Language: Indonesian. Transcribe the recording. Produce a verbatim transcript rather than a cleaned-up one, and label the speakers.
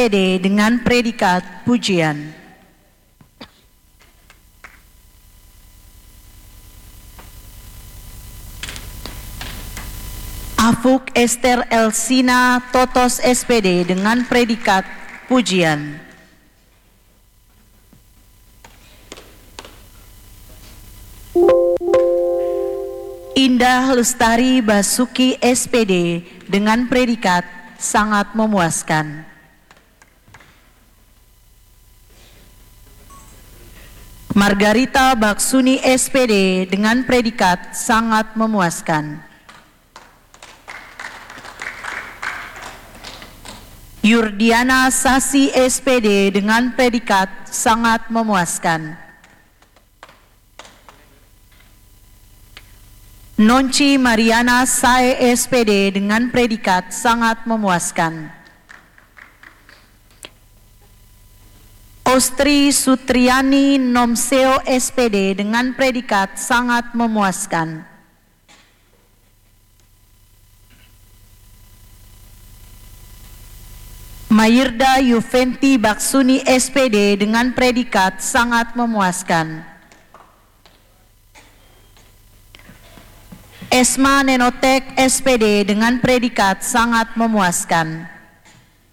Speaker 1: P D dengan predikat pujian. Afuk Esther Elsina Totos S P D dengan predikat pujian. Indah Lestari Basuki S P D dengan predikat sangat memuaskan. Margarita Baksuni S P D dengan predikat sangat memuaskan. Yurdiana Sasi S P D dengan predikat sangat memuaskan. Nonci Mariana Sae S P D dengan predikat sangat memuaskan. Ostri Sutriani Nomseo S P D dengan predikat sangat memuaskan. Mayirda Yuventi Baksuni S P D dengan predikat sangat memuaskan. Esma Nenotek S P D dengan predikat sangat memuaskan.